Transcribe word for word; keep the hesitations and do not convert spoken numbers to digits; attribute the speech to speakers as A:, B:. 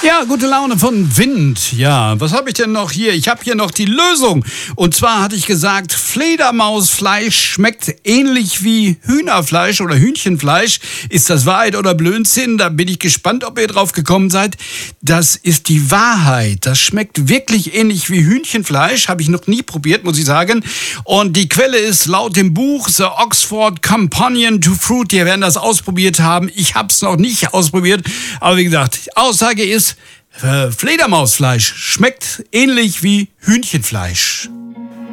A: Ja, gute Laune von Wind. Ja, was habe ich denn noch hier? Ich habe hier noch die Lösung. Und zwar hatte ich gesagt, Fledermausfleisch schmeckt ähnlich wie Hühnerfleisch oder Hühnchenfleisch. Ist das Wahrheit oder Blödsinn? Da bin ich gespannt, ob ihr drauf gekommen seid. Das ist die Wahrheit. Das schmeckt wirklich ähnlich wie Hühnchenfleisch. Habe ich noch nie probiert, muss ich sagen. Und die Quelle ist laut dem Buch The Oxford Companion to Fruit. Die werden das ausprobiert haben. Ich habe es noch nicht ausprobiert. Aber wie gesagt, Aussage ist, Fledermausfleisch schmeckt ähnlich wie Hühnchenfleisch.